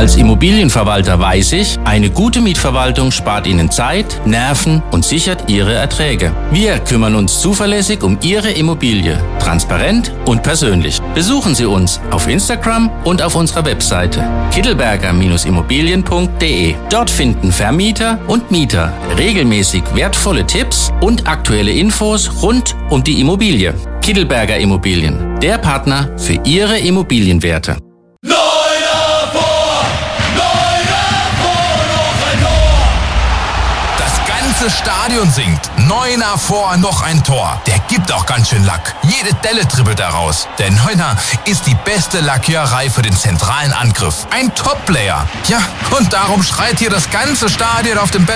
Als Immobilienverwalter weiß ich, eine gute Mietverwaltung spart Ihnen Zeit, Nerven und sichert Ihre Erträge. Wir kümmern uns zuverlässig um Ihre Immobilie, transparent und persönlich. Besuchen Sie uns auf Instagram und auf unserer Webseite kittelberger-immobilien.de. Dort finden Vermieter und Mieter regelmäßig wertvolle Tipps und aktuelle Infos rund um die Immobilie. Kittelberger Immobilien, der Partner für Ihre Immobilienwerte. Das Stadion singt. 9er vor, noch ein Tor. Der gibt auch ganz schön Lack. Jede Delle trippelt daraus. Der 9er ist die beste Lackiererei für den zentralen Angriff. Ein Top-Player. Ja, und darum schreit hier das ganze Stadion auf dem